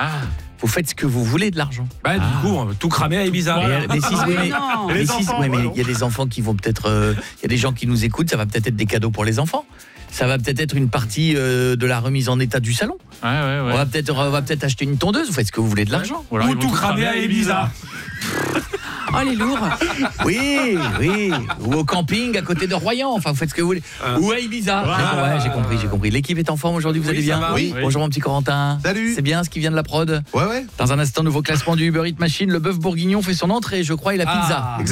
Vous faites ce que vous voulez de l'argent. Bah du coup, on va tout cramer à Ibiza. Mais Les enfants, il y a des enfants qui vont peut-être il y a des gens qui nous écoutent, ça va peut-être être des cadeaux pour les enfants. Ça va peut-être être une partie de la remise en état du salon. Ouais. On va peut-être acheter une tondeuse, vous faites ce que vous voulez de l'argent. Ou tout cramer à Ibiza. Oh, les lourds. Oui. Ou au camping à côté de Royan, enfin vous faites ce que vous voulez. Ou à Ibiza. Voilà. J'ai compris. L'équipe est en forme aujourd'hui, vous allez bien? Oui. Bonjour mon petit Corentin. Salut. C'est bien ce qui vient de la prod? Ouais. Dans un instant, nouveau classement du Uber Eats Machine, le bœuf bourguignon fait son entrée, je crois, et la pizza.